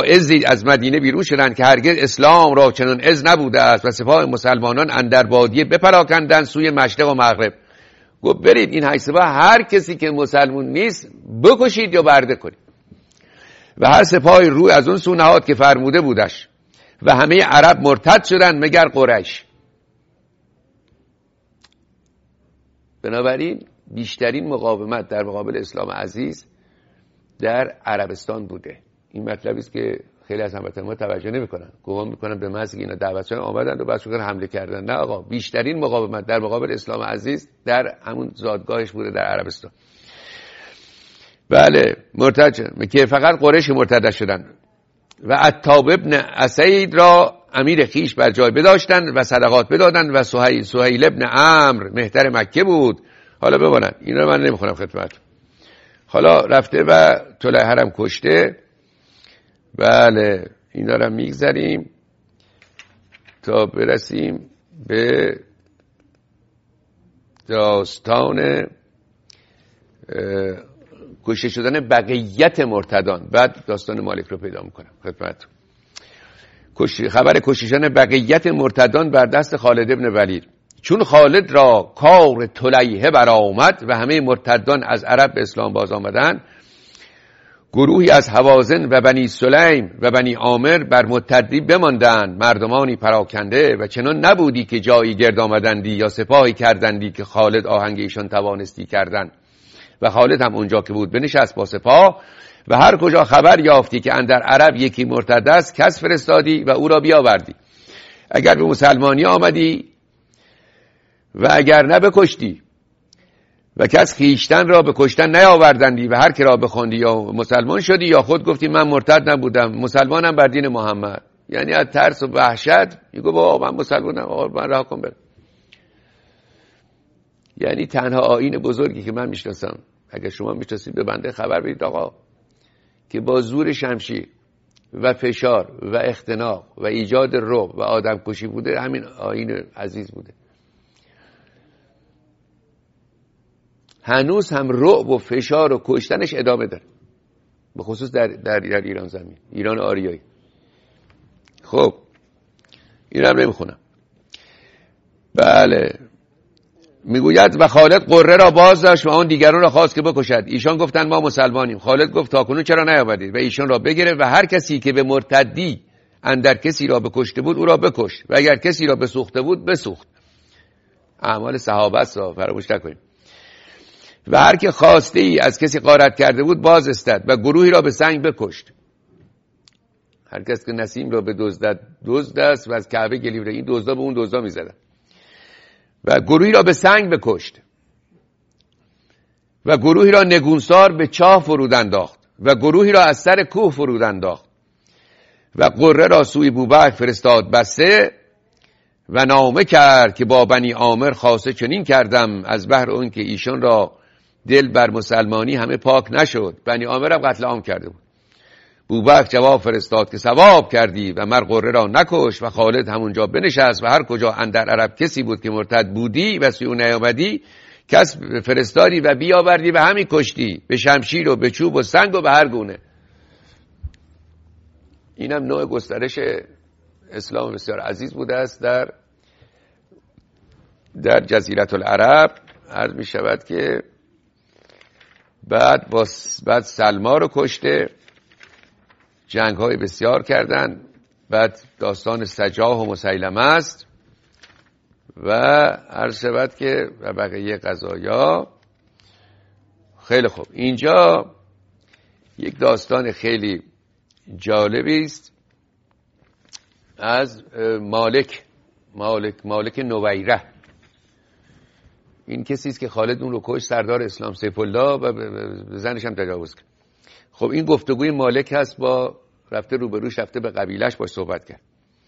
عزی از مدینه بیرون شدند که هرگز اسلام را چنان عز نبوده است و سپاه مسلمانان اندر بادیه بپراکندند سوی مشرق و مغرب. گفت برید این 8 سپاه هر کسی که مسلمون نیست بکشید یا برده کنید. و هر سپاهی روی از اون سو نهاد که فرموده بودش و همه عرب مرتد شدند مگر قریش. بنابراین بیشترین مقاومت در مقابل اسلام عزیز در عربستان بوده. این مطلبی است که خیلی از هموطنان ما توجه نمی‌کنن. گمان می‌کنن به محض اینکه اینا دعوتشون آمدن و بعد شدن حمله کردن. نه آقا، بیشترین مقاومت در مقابل اسلام عزیز در همون زادگاهش بوده در عربستان. بله مرتد شدن که فقط قریش مرتد شدن و عتاب ابن اسید را امیر خیش بر جای بداشتند و صدقات بدادند و سهیل ابن عمرو مهتر مکه بود. حالا ببینن اینا من نمیخونم خدمتتون. حالا رفته و طلع حرم کشته. بله اینا رو میگذاریم تا برسیم به داستان کشته شدن بقیت مرتدان. بعد داستان مالک رو پیدا میکنم خدمتتون. خبر کشته شدن بقیت مرتدان بر دست خالد ابن ولید. چون خالد را کار طلیحه برآمد و همه مرتدان از عرب به اسلام باز آمدند، گروهی از هوازن و بنی سلیم و بنی عامر بر مرتدی بماندند، مردمانی پراکنده و چنان نبودی که جایی گرد آمدندی یا سپاهی کردندی که خالد آهنگ ایشان توانستی کردند. و خالد هم اونجا که بود بنشست با سپاه و هر کجا خبر یافتی که اندر عرب یکی مرتد است کس فرستادی و او را بیاوردی. اگر به مسلمانی آمدی و اگر نه بکشتی و کس خیشتن را به کشتن نیاوردندی و هر که را بخوندی یا مسلمان شدی یا خود گفتی من مرتد نبودم مسلمانم بر دین محمد. یعنی از ترس و وحشت میگه بابا من مسلمانم، آقا من رها کن برم. یعنی تنها آیین بزرگی که من میشناسم، اگر شما میشناسید به بنده خبر بدید آقا، که با زور شمشیر و فشار و اختناق و ایجاد رعب و آدم کشی بوده، همین آیین عزیز بوده. هنوز هم رعب و فشار و کشتنش ادامه داره، به خصوص در ایران زمین، ایران آریایی. خب این هم نمیخونم. بله میگوید و خالد قره را باز داشت و آن دیگران را خواست که بکشد. ایشان گفتند ما مسلمانیم. خالد گفت تاکنون چرا نیامدید؟ و ایشان را بگرفت و هر کسی که به مرتدی اندر کسی را بکشته بود او را بکشت و اگر کسی را بسوخته بود بسوخت. اعمال صحابه است را فراموش نکنیم. و هر که خواسته ای از کسی غارت کرده بود باز استد و گروهی را به سنگ بکشت. هر کس که نسیم را به دزد است و از کعبه گلیوره، این دزدا به اون دزدا میزدن. و گروهی را به سنگ بکشت و گروهی را نگونسار به چاه فرود انداخت و گروهی را از سر کوه فرود انداخت و قره را سوی بوبکر فرستاد بسته و نامه کرد که با بنی عامر خاصه چنین کردم از بهر اون که ایشان را دل بر مسلمانی همه پاک نشد. بنی عامر هم قتل عام کرده بود. بوبکر جواب فرستاد که ثواب کردی و مر قره را نکش و خالد همونجا بنشست و هر کجا اندر عرب کسی بود که مرتد بودی و سوی او نیامدی کس فرستادی و بیاوردی و همین کشتی به شمشیر و به چوب و سنگ و به هر گونه. اینم نوع گسترش اسلام بسیار عزیز بوده است در جزیره العرب. عرض می شود که بعد سلما رو کشته، جنگ های بسیار کردن. بعد داستان سجاه و مسیلمه است و عرض شود که و بقیه قضایا. خیلی خوب، اینجا یک داستان خیلی جالبی است از مالک نویره. این کسی است که خالد اون رو کشت، سردار اسلام سیف الله، و زنش هم تجاوز کرد. خب این گفتگوی مالک هست با رفته روبروش، رفته به قبیلش باش صحبت کرد.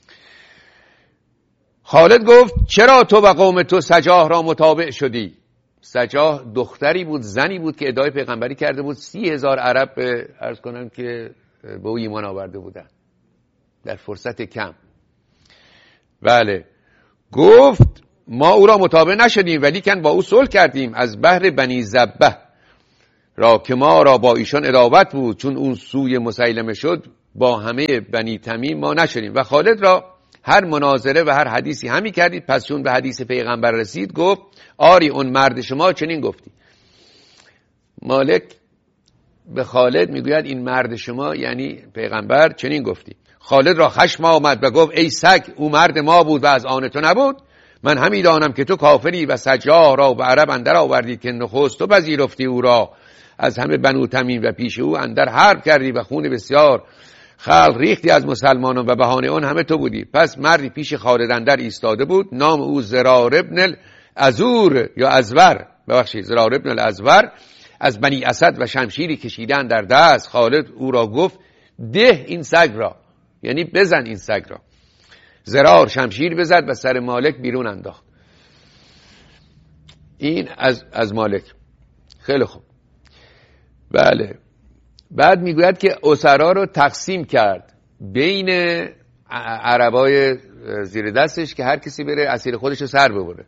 خالد گفت چرا تو و قوم تو سجاه را متابع شدی؟ سجاه دختری بود، زنی بود که ادعای پیغمبری کرده بود. 30,000 عرب عرض کنم که به او ایمان آورده بودن در فرصت کم. بله گفت ما او را متابع نشدیم ولیکن با او صلح کردیم از بهر بنی زبه را که ما را با ایشان عداوت بود. چون اون سوی مسیلمه شد با همه بنی تمیم ما نشدیم. و خالد را هر مناظره و هر حدیثی همی کردید. پس چون به حدیث پیغمبر رسید گفت آری اون مرد شما چنین گفتی. مالک به خالد میگوید این مرد شما یعنی پیغمبر چنین گفتی. خالد را خشم آمد و گفت ای سگ، او مرد ما بود و از آن تو نبود. من همی دانم که تو کافری و سجاح را به عرب اندر آوردی که نخست تو پذیرفتی او را از همه بنو تمیم و پیش او اندر حرب کردی و خون بسیار خلق ریختی از مسلمانان و بهانه اون همه تو بودی. پس مردی پیش خالد اندر ایستاده بود، نام او زرار ابن الازور یا ازور، ببخشید زرار ابن الازور، از بنی اسد و شمشیری کشیدن در دست. خالد او را گفت ده این سگ را، یعنی بزن این سگ را. زرار شمشیر بزد و سر مالک بیرون انداخت. این از مالک. خیلی خوب. بله. بعد میگوید که اسرا رو تقسیم کرد بین عربای زیر دستش که هر کسی بره اسیر خودش رو سر ببره.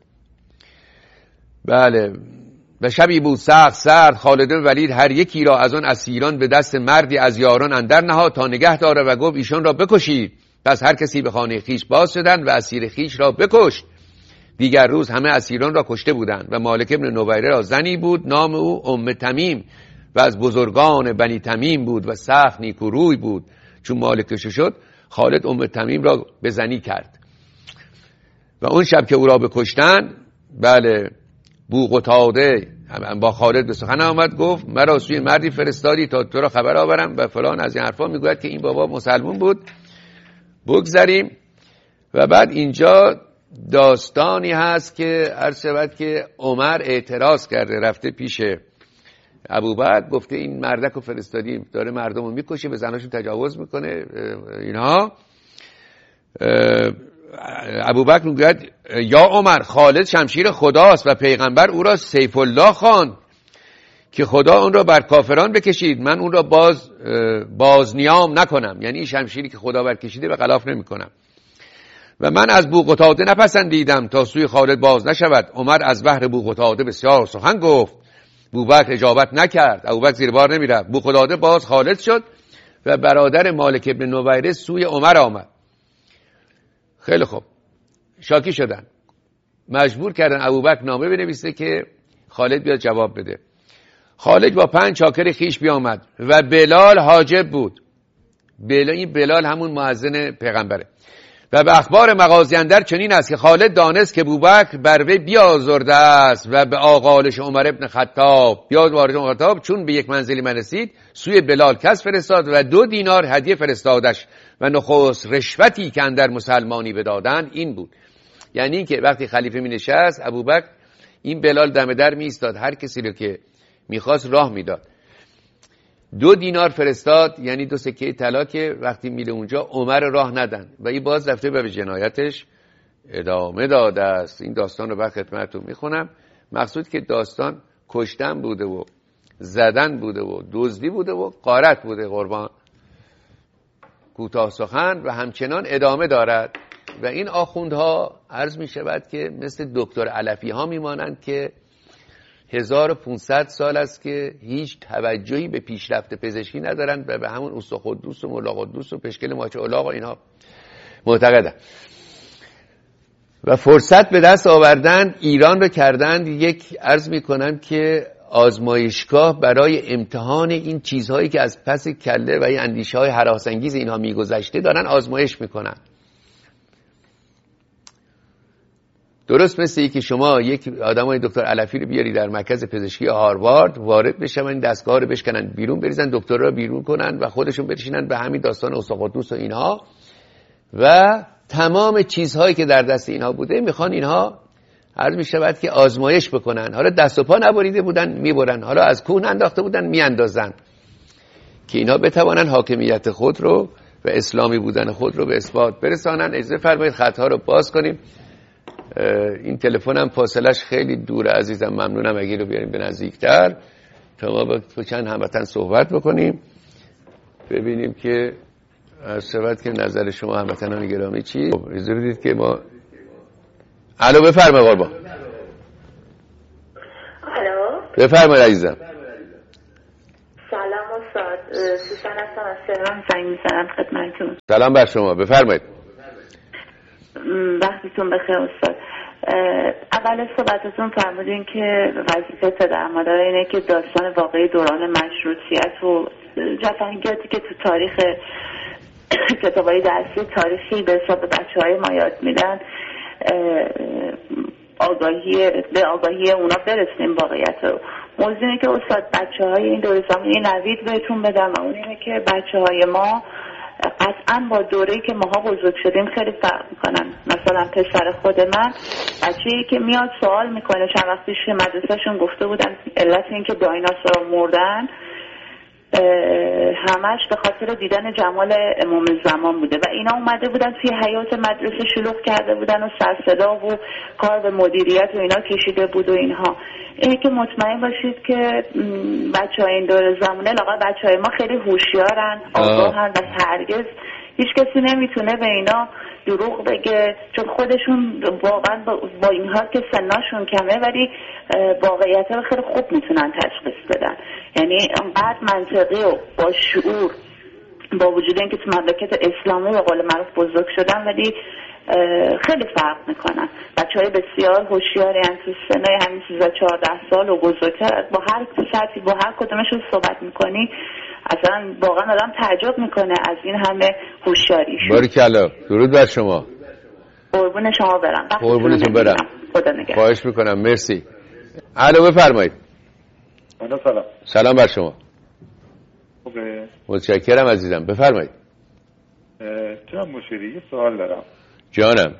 بله. و شبی بود سخت سرد، خالد بن ولید هر یکی را از آن اسیران به دست مردی از یاران اندر نهاد تا نگه داره و گفت ایشان را بکشید. پس هر کسی به خانه خیش باز شدند و اسیر خیش را بکشت. دیگر روز همه اسیران را کشته بودند. و مالک ابن نویره را زنی بود، نام او ام تمیم و از بزرگان بنی تمیم بود و سخت نیکوروی بود. چون مالک کشته شد خالد ام تمیم را به زنی کرد. و اون شب که او را بکشتند، بله، بوقتاده با خالد به سخن آمد، گفت مرا سوی مردی فرستادی تا تو را خبر آورم و فلان از این حرفا. میگوید که این بابا مسلمون بود. بگذاریم. و بعد اینجا داستانی هست که عرض شود که عمر اعتراض کرده، رفته پیش ابوبکر گفته این مردک رو فرستادیم داره مردم رو میکشه، به زناشون تجاوز میکنه اینها. ابوبکر میگوید یا عمر، خالد شمشیر خداست و پیغمبر او را سیف الله خواند که خدا اون را بر کافران بکشید، من اون را باز نیام نکنم. یعنی این شمشیری که خدا برکشیده به غلاف نمی کنم. و من از بوقتاده نپسندیدم تا سوی خالد باز نشود. عمر از بحر بوقتاده بسیار سخن گفت، ابوبکر اجابت نکرد. ابوبکر زیر بار نمیرفت. بوقتاده باز خالد شد و برادر مالک ابن نویره سوی عمر آمد. خیلی خوب. شاکی شدن، مجبور کردن ابوبکر نامه بنویسه که خالد بیاد جواب بده. خالد با 5 چاکر خیش بیامد و بلال حاجب بود. این بلال همون مؤذن پیغمبره. و به اخبار مغازی اندر چنین است که خالد دانست که ابوبکر بر وی بیازرده است و به آغالش عمر ابن خطاب بیاد وارد عمر خطاب. چون به یک منزلی من رسید سوی بلال کس فرستاد و 2 دینار هدیه فرستادش و نخست رشوتی که اندر مسلمانی بدادند این بود. یعنی این که وقتی خلیفه می نشست ابوبکر این بلال دم در می ایستاد، هر کسی رو که میخواست راه میداد. 2 دینار فرستاد، یعنی 2 سکه طلا، که وقتی میره اونجا عمر راه ندن و این باز رفته و به جنایتش ادامه داده است. این داستان رو بعد خدمتتون میخونم. مقصود که داستان کشتن بوده و زدن بوده و دزدی بوده و غارت بوده. قربان کوتاه سخن و همچنان ادامه دارد. و این آخوندها عرض می شود که مثل دکتر علفی ها میمانند که 1500 سال است که هیچ توجهی به پیشرفت پزشکی ندارند و به همون اوستا قدوس و مولا قدوس و پشکل ماچه الاغ و اینها معتقدند. و فرصت به دست آوردن ایران رو کردند یک، عرض میکنم که آزمایشگاه برای امتحان این چیزهایی که از پس کله و این اندیشه های هراسانگیز اینها میگذشته دارن آزمایش میکنن. درست مثل که شما یک آدمای دکتر علفی رو بیاری در مرکز پزشکی هاروارد وارد بشن، این دستگاه رو بشکنن بیرون، بریزن دکتر رو بیرون کنن و خودشون بشینن به همین داستان اوستا قدوس و اینها و تمام چیزهایی که در دست اینها بوده میخوان اینها عرض میشود که آزمایش بکنن. حالا دست و پا نبریده بودن میبرن، حالا از کوه انداخته بودن میاندازن که اینها بتوانن حاکمیت خود رو و اسلامی بودن خود رو به اثبات برسانن. اجازه فرمایید خطها رو باز کنیم. این تلفنم فاصلش خیلی دوره عزیزم، ممنونم اگه رو بیاریم به نزدیکتر تا ما با چند هموطن صحبت بکنیم، ببینیم که شود که نظر شما هموطنان گرامی چی. اجازه بدید که ما الو بفرمایید قربان. الو بفرمایید عزیزم. سلام استاد، سوسن هستم از سلام، زنگ میزنم خدمتتون. سلام بر شما، بفرمایید. وقتتون بخیر استاد. اول صحبتتون فرمودین که وظیفه پدر مادر اینه که داستان واقعی دوران مشروطیت و جفنگیاتی که تو تاریخ کتابای درسی تاریخی به حساب بچه‌های ما یاد میدن به آگاهی اونا برسیم واقعیت رو. موضوع اینه که استاد بچه‌های این دوره زمانی نوید بهتون بدم و اون اینه که بچه‌های ما قطعا با دوره‌ای که ماها بزرگ شدیم خیلی فرق میکنن. مثلا پسر خود من بچه‌ای که میاد سوال میکنه، چند وقت پیش مدرسه‌شون گفته بودن علت این که دایناسورها مردن همش به خاطر دیدن جمال امام زمان بوده و اینا اومده بودن توی حیات مدرسه شلوغ کرده بودن و سر صدا و کار به مدیریت و اینا کشیده بود و اینها. اینه که مطمئن باشید که بچه‌های این دور زمانه لاغر بچه‌های ما خیلی هوشیارن، آگاهن و هرگز هیچ کسی نمیتونه به اینا دروغ بگه، چون خودشون واقعا با اینها که سناشون کمه ولی واقعیت رو خیلی خوب میتونن تشخیص بدن. یعنی انقدر منطقی و با شعور با وجود اینکه تو مملکت اسلامی به قول معروف بزرگ شدن ولی خیلی فرق میکنن. بچه‌های بسیار هوشیاری ان تو سنای همین 13-14 سال و بزرگتر با هر سطحی با هر کدومشون صحبت میکنی اصلا واقعا آدم تعجب میکنه از این همه هوشیاریشون. باریکلا، درود بر شما. قربون شما برم. قربونتون برم. خدا نگهدار. خواهش میکنم، مرسی. الو بفرمایید. سلام. سلام بر شما. خوبه؟ متشکرم عزیزم، بفرمایید. جناب مشیری یه سوال دارم. جانم.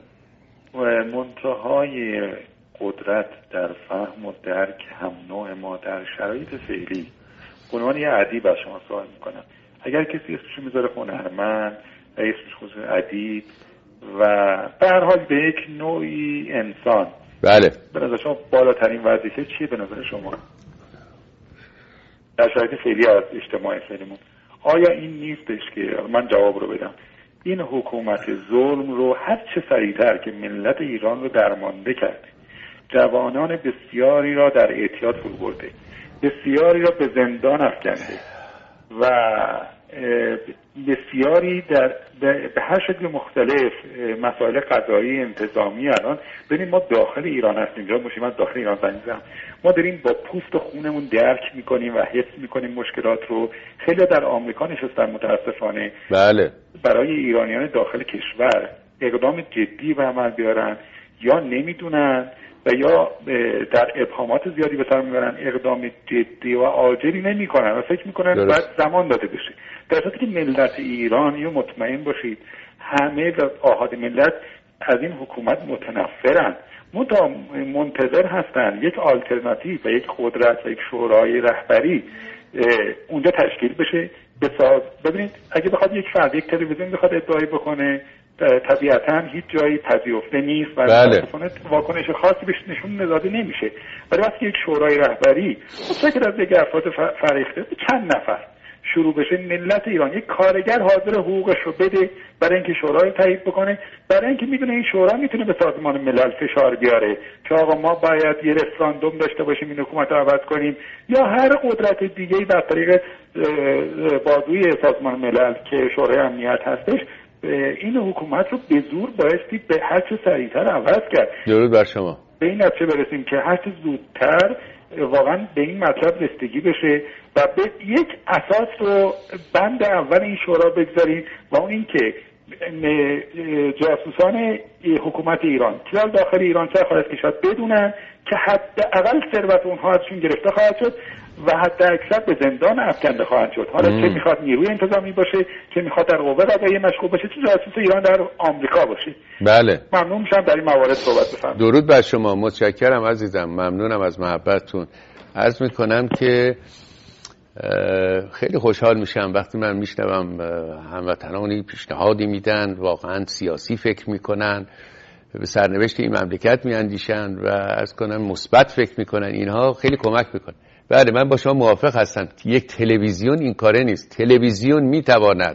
منتهای قدرت در فهم و درک هم نوع ما در شرایط فعلی به عنوان یه ادیب از شما سوال میکنم. اگر کسی اسمشو میذاره هنرمند و اسمش خصوص ادیب و به هر حال به یک نوعی انسان، بله، به نظر شما بالاترین وظیفه چیه به نظر شما در شرایط فعلی از اجتماع فعلیمون؟ آیا این نیستش که من جواب رو بدم این حکومت ظلم رو هر چه سریعتر که ملت ایران رو درمانده کرده، جوانان بسیاری را در اعتیاد فرو برده، بسیاری را به زندان افکنده و بسیاری به هر شکل مختلف مسائل قضایی انتظامی الان ببینید ما داخل ایران هستیم، جا من داخل ایران زنیزم، ما داریم با پوست و خونمون درک میکنیم و حس میکنیم مشکلات رو. خیلی در آمریکا نشستن متاسفانه. بله. برای ایرانیان داخل کشور اقدام جدی به عمل بیارن یا نمیدونن و یا در ابهامات زیادی به سر میبرن، اقدام جدی و عاجلی نمیکنن و فکر میکنن باید زمان داده بشه. در صورتی که ملت ایران یا مطمئن باشید همه آحاد ملت از این حکومت متنفرن، منتظر هستن یک آلترناتیو و یک قدرت و یک شورای رهبری اونجا تشکیل بشه. ببینید اگه بخواد یک فرد یک تلویزیون بخواد ادعایی بکنه طبیعتا هیچ جایی پذیرفته نیست و واکنش خاصی بهش نشون داده نمیشه. ولی وقتی یک شورای رهبری متشکل از یک افراد فریخته چند نفر شروع بشه، ملت ایران یک کارگر حاضر حقوقش رو بده برای اینکه شورای تایید بکنه، برای اینکه میدونه این شورا میتونه به سازمان ملل فشار بیاره که آقا ما باید یه رفراندوم داشته باشیم این حکومت رو عوض کنیم، یا هر قدرت دیگه‌ای در طریق بازوی سازمان ملل که شورای امنیت هستش این حکومت رو به زور بایستی به هر چه سریعتر عوض کرد. درود بر شما. به این نتیجه برسیم که هر چه زودتر واقعا به این مطلب رسیدگی بشه و به یک اساس رو بند اول این شورا بگذاریم و اون این که جاسوسان حکومت ایران که داخل ایران چه خارج کشور بدونن که حداقل ثروت اونها ازشون گرفته خواهد شد و حتی اکثر به زندان افکنده خواهد شد. حالا چه میخواد نیروی انتظامی باشه، چه میخواد در قوه قضاییه مشغول باشه، چه جاسوس ایران در آمریکا باشه. بله. ممنون میشم در این موارد صحبت بفرمایید. درود بر شما، متشکرم عزیزم، ممنونم از محبتتون. عرض میکنم که خیلی خوشحال میشم وقتی من میشنوم هموطنانی پیشنهادی میدن، واقعا سیاسی فکر میکنن، به سرنوشت این مملکت میاندیشن و عرض کنم مثبت فکر میکنن. اینها خیلی کمک میکنه. بله من با شما موافق هستم. یک تلویزیون این کاره نیست. تلویزیون میتواند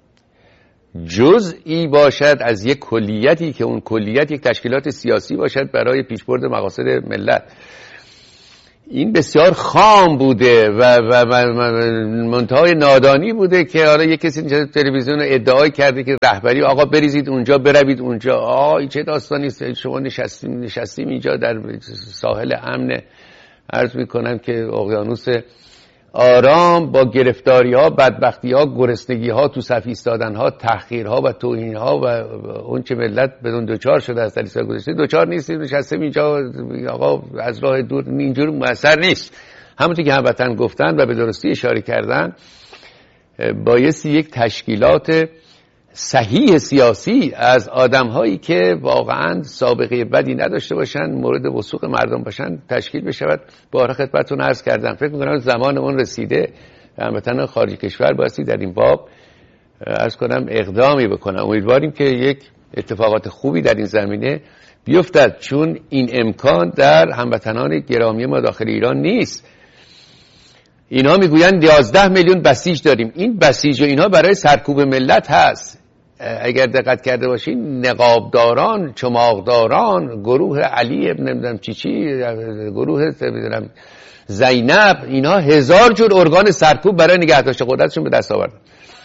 جزئی باشد از یک کلیتی که اون کلیت یک تشکیلات سیاسی باشد برای پیشبرد مقاصد ملت. این بسیار خام بوده و منتهای نادانی بوده که حالا یک کسی اینجا تلویزیون ادعای کرده که رهبری آقا بریزید اونجا بروید اونجا. این چه داستانی است؟ شما نشستیم اینجا در ساحل امن، عرض میکنم که اقیانوس آرام، با گرفتاری ها، بدبختی ها، گرسنگی ها، تو صف ایستادن ها، تحقیر ها و توهین ها و اون چه ملت بدون دوچار شده از سال گذشته دوچار نیستیم، نشستیم اینجا آقا از راه دور. اینجور موثر نیست. همونطور که هموطن گفتن و به درستی اشاره کردن، بایستی یک تشکیلات صحیح سیاسی از آدم‌هایی که واقعاً سابقه بدی نداشته باشن، مورد وثوق مردم باشن تشکیل بشود. باره خدمتتون عرض کردم فکر می‌کنم زمان اون رسیده. هموطنان خارج کشور بایستی در این باب عرض کنم اقدامی بکنن. امیدواریم که یک اتفاقات خوبی در این زمینه بیفتد، چون این امکان در هموطنان گرامی ما داخل ایران نیست. اینها میگویند 11 میلیون بسیج داریم. این بسیج و اینها برای سرکوب ملت هست. اگر دقت کرده باشین نقابداران، چماقداران، گروه علی ابن نمیدونم چی گروه نمیدونم زینب، اینها هزار جور ارگان سرکوب برای نگه داشته قدرتشون به دست آوردن.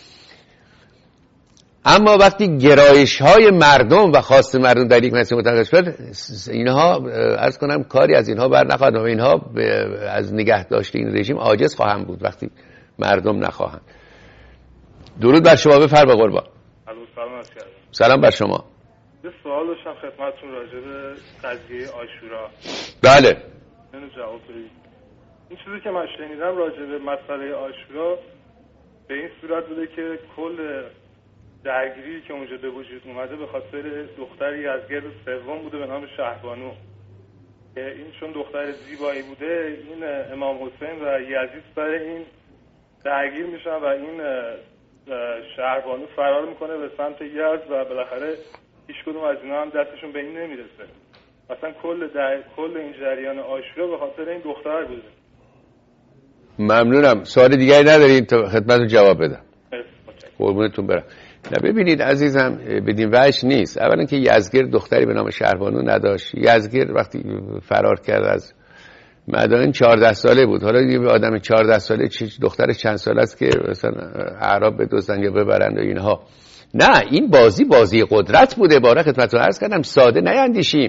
اما وقتی گرایش های مردم و خواست مردم در یک مسیر متناقض، اینها عرض کنم کاری از اینها بر نخواهد و اینها از نگه داشته این رژیم عاجز خواهند بود وقتی مردم نخواهند. درود بر شما، بفرمایید قربان. سلام بر شما. یه سوال داشتم خدمتتون راجع به قضیه عاشورا. بله. اینو جواب بدید. این چیزی که من شنیدم راجع به مسئله عاشورا به این صورت بوده که کل درگیری که اونجا به وجود اومده به خاطر دختری از گرد سوم بوده به نام شهبانو. این چون دختر زیبایی بوده، این امام حسین و یزید سر این درگیر میشن و این شهربانو فرار میکنه به سمت یزد و بالاخره هیچ کدوم از اینا هم دستشون به این نمیرسه. مثلا کل این جریان عاشورا به خاطر این دختر بوده. ممنونم. سوال دیگری ندارین تا خدمتتون جواب بدم؟ قربونتون برم. نه ببینید عزیزم، بدین وجه نیست. اولا که یزدگرد دختری به نام شهربانو نداشت. یزدگرد وقتی فرار کرد از مدائن 14 ساله بود. حالا یه آدم 14 ساله دختر چند ساله است که مثلا اعراب بدزدن یا ببرند و اینها. نه، این بازی قدرت بوده. باره خدمتتون عرض کردم ساده نیندیشیم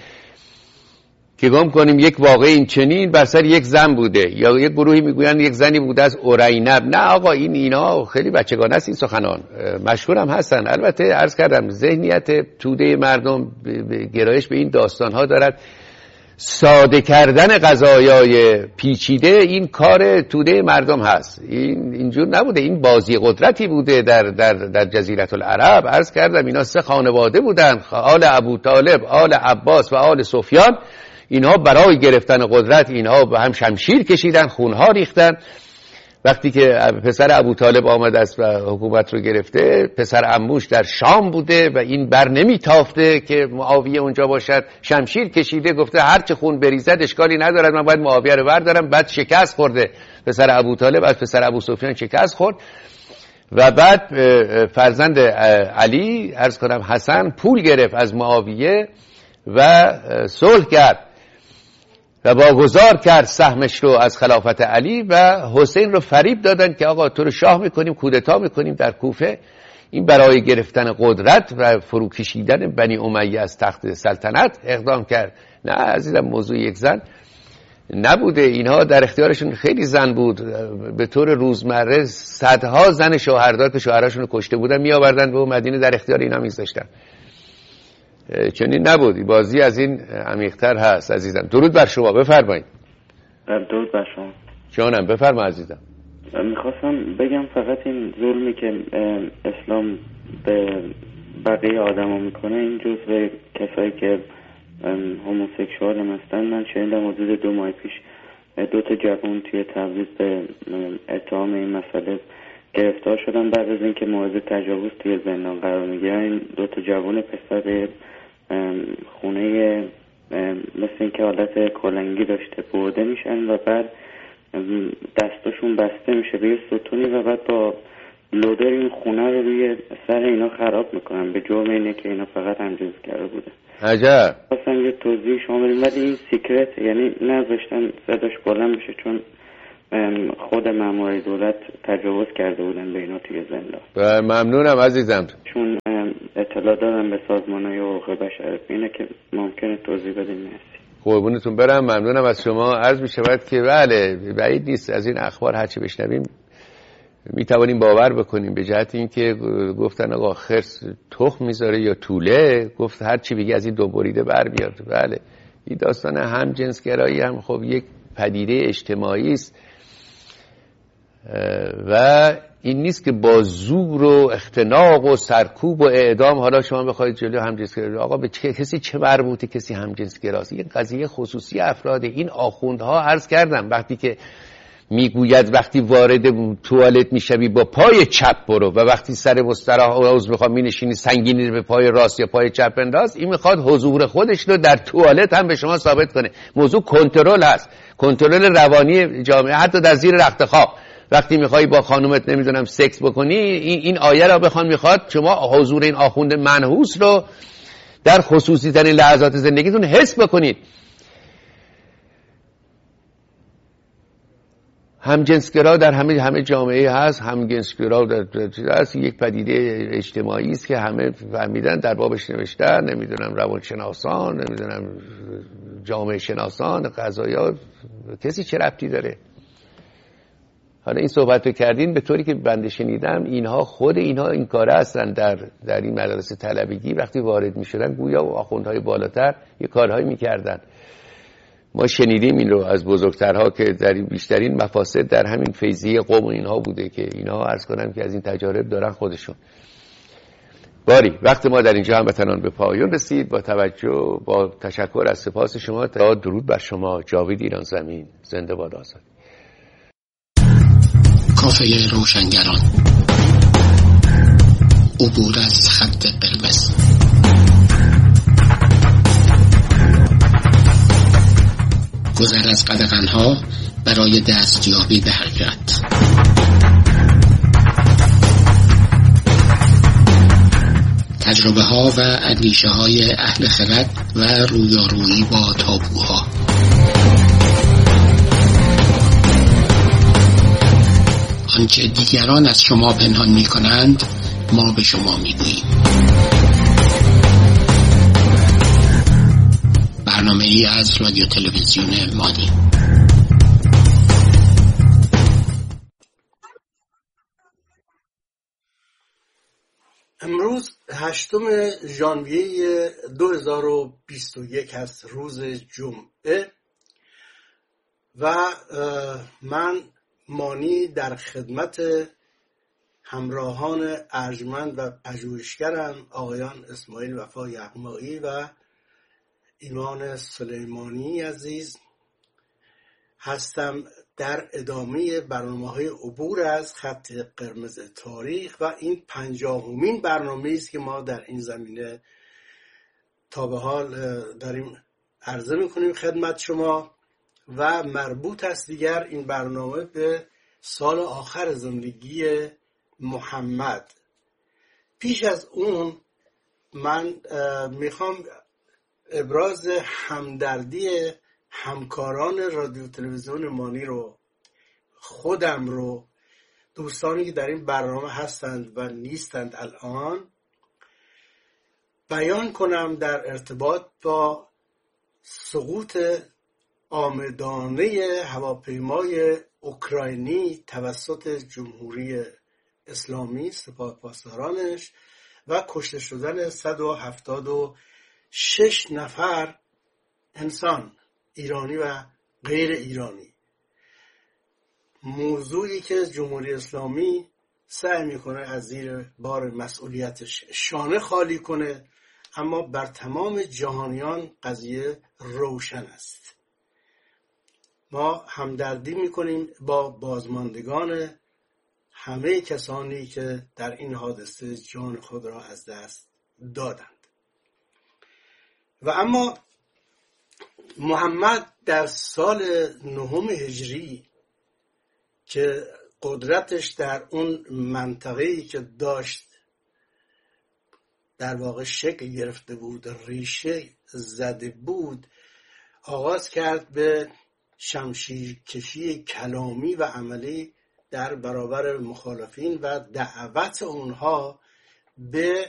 که گم کنیم یک واقعه این چنین بر سر یک زن بوده، یا یک گروهی میگویند یک زنی بوده از اورینب. نه آقا، اینا خیلی بچگانه است این سخنان. مشهور هم هستن. البته عرض کردم ذهنیت توده مردم گرایش به این داستانها دارد. ساده کردن قضایای پیچیده این کار توده مردم هست. اینجور نبوده. این بازی قدرتی بوده در جزیره العرب. عرض کردم اینا 3 خانواده بودن، آل ابوطالب، آل عباس و آل سفیان. اینها برای گرفتن قدرت اینها به هم شمشیر کشیدن، خونها ریختن. وقتی که پسر ابوطالب آمد است و حکومت رو گرفته، پسر عموش در شام بوده و این بر نمیتافته که معاویه اونجا باشد، شمشیر کشیده، گفته هر چه خون بریزد اشکالی ندارد، من باید معاویه رو بردارم. بعد شکست خورده پسر ابوطالب، از پسر ابو سفیان شکست خورد و بعد فرزند علی عرض کنم حسن پول گرفت از معاویه و صلح کرد و واگذار کرد سهمش رو از خلافت علی و حسین رو فریب دادن که آقا تو رو شاه میکنیم، کودتا میکنیم در کوفه. این برای گرفتن قدرت و فروکشیدن بنی امیه از تخت سلطنت اقدام کرد. نه عزیزم، موضوع یک زن نبوده. اینها در اختیارشون خیلی زن بود. به طور روزمره صدها زن شوهردار که شوهراشون رو کشته بودن می آوردن به مدینه، در اختیار اینا میذاشتن. چنین نبود. بازی از این عمیق‌تر هست عزیزم. درود بر شما، بفرمایید. درود بر شما. جانم بفرما عزیزم. میخواستم بگم فقط این ظلمی که اسلام به بقیه آدما میکنه، این جزء کسایی که هوموسکسوال هستن. من شنیدم حدود 2 ماه پیش 2 تا جوان توی تبریز به اتهام این مسئله گرفتار شدن بعد از اینکه مورد تجاوز توی زندان قرار میگیرن. این 2 تا جوان پسر خونه مثل اینکه حالت کلنگی داشته برده میشن و بعد دستاشون بسته میشه به یه ستونی و بعد با لودر این خونه رو روی سر اینا خراب میکنن به جرم اینه که اینا فقط همجنسگرا بوده. عجب. خواستم یه توضیح شما بدید، ولی این سیکرت یعنی نذاشتن صداش بلند بشه چون خود مامورای دولت تجاوز کرده بودن به اینا توی زندان. ممنونم عزیزم. چون اطلاع دادم به سازمان‌های حقوق بشر، اینه که ممکنه توضیح بدین. مرسی. قربونتون برم، ممنونم از شما. عرض می شود که بله بعید نیست از این اخبار هرچی بشنویم می توانیم باور بکنیم، به جهت اینکه گفتن آقا خرس تخم میذاره یا توله، گفت هرچی بگی از این دو بریده بر بیاد. بله این داستان هم جنسگرایی هم خب یک پدیده اجتماعی است و این نیست که با زور و اختناق و سرکوب و اعدام حالا شما بخواید جلو همجنسگرایی. آقا به کسی چه مربوطه کسی همجنسگراست؟ این قضیه خصوصی افراد. این آخوندها عرض کردم وقتی که میگوید وقتی وارد توالت میشوی با پای چپ برو و وقتی سر مستراح عضو میخوام مینشینی سنگینی به پای راست یا پای چپ انداز، این میخواد حضور خودش رو در توالت هم به شما ثابت کنه. موضوع کنترل هست، کنترل روانی جامعه. حتی در زیر رخت خواب وقتی میخوای با خانومت نمیدونم سکس بکنی، این آیه را بخوان، میخواد شما حضور این آخوند منحوس رو در خصوصی ترین لحظات زندگیتون حس بکنید. همجنسگرا در همه جامعه هست، همجنسگرا در یک پدیده اجتماعی است که همه فهمیدن، در بابش نوشتن، نمیدونم روانشناسان، نمیدونم جامعه شناسان، قضایا، کسی چه ربطی داره؟ حالا این صحبت رو کردین به طوری که بنده شنیدم خود اینها این کاره هستن در این مدارس طلبگی وقتی وارد می شدن گویا و آخوندهای بالاتر یه کارهایی می کردن. ما شنیدیم این رو از بزرگترها که در بیشترین مفاسد در همین فیضیه قوم اینها بوده که اینها عرض کنم که از این تجارب دارن خودشون. باری وقت ما در اینجا هموطنان به پایان رسید. با توجه با تشکر از سپاس شما، درود بر شما. جاوید ایران زمین زنده باد آزاد. کافه روشنگران، عبور از خط قرمز. گذر از قدغن‌ها برای دستیابی به حقیقت. تجربه ها و اندیشه های اهل خرد و رویارویی با تابوها. آنچه دیگران از شما پنهان می کنند ما به شما می گوییم. برنامه ای از رادیو تلویزیون مانی. امروز 8 ژانویه 2021 است، روز جمعه، و من مانی در خدمت همراهان ارجمند و پژوهشگرم آقایان اسماعیل وفا یغمایی و ایمان سلیمانی عزیز هستم در ادامه برنامه‌های عبور از خط قرمز تاریخ و این 50مین برنامه‌ای است که ما در این زمینه تا به حال داریم عرضه می‌کنیم خدمت شما و مربوط است دیگر این برنامه به سال آخر زندگی محمد. پیش از اون من میخوام ابراز همدردی همکاران رادیو تلویزیون مانی رو، خودم رو، دوستانی که در این برنامه هستند و نیستند الان بیان کنم در ارتباط با سقوط عامدانه هواپیمای اوکراینی توسط جمهوری اسلامی سپاه پاسدارانش و کشته شدن 176 نفر انسان ایرانی و غیر ایرانی. موضوعی که جمهوری اسلامی سعی میکنه از زیر بار مسئولیتش شانه خالی کنه، اما بر تمام جهانیان قضیه روشن است. ما همدردی میکنیم با بازماندگان همه کسانی که در این حادثه جان خود را از دست دادند. و اما محمد در سال 9 هجری که قدرتش در اون منطقه‌ای که داشت در واقع شکل گرفته بود، ریشه زده بود، آغاز کرد به شمشیرکشی کلامی و عملی در برابر مخالفین و دعوت اونها به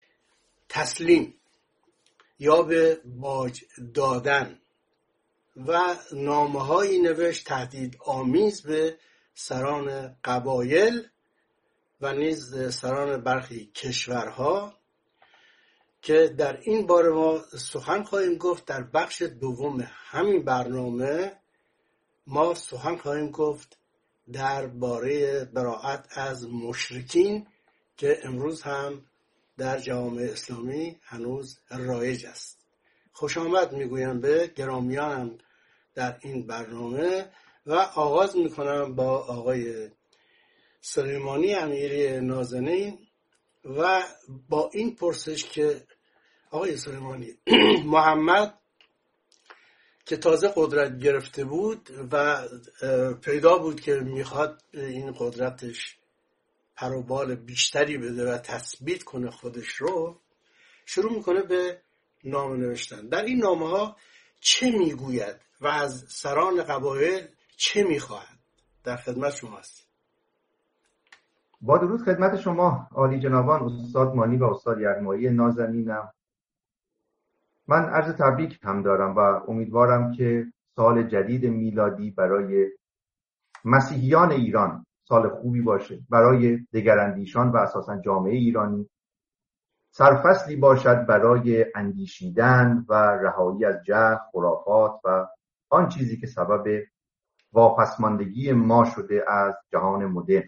تسلیم یا به باج دادن و نامه‌هایی نوشت تهدید آمیز به سران قبایل و نیز سران برخی کشورها که در این باره ما سخن خواهیم گفت. در بخش دوم همین برنامه ما سخن خواهیم گفت درباره براءت از مشرکین که امروز هم در جوامع اسلامی هنوز رایج است. خوش آمد میگویم به گرامیانم در این برنامه و آغاز میکنم با آقای سلیمانی امیری نازنین و با این پرسش که آقای سلیمانی محمد که تازه قدرت گرفته بود و پیدا بود که میخواد این قدرتش پر و بال بیشتری بده و تثبیت کنه خودش رو، شروع میکنه به نامه نوشتن. در این نامه ها چه میگوید و از سران قبایل چه میخواهد؟ در خدمت شما است. با درود خدمت شما عالی جنابان استاد مانی و استاد یغمایی نازنینم. من عرض تبریک هم دارم و امیدوارم که سال جدید میلادی برای مسیحیان ایران سال خوبی باشه، برای دگراندیشان و اساساً جامعه ایرانی سرفصلی باشد برای اندیشیدن و رهایی از جهل، خرافات و آن چیزی که سبب واپسماندگی ما شده از جهان مدرن.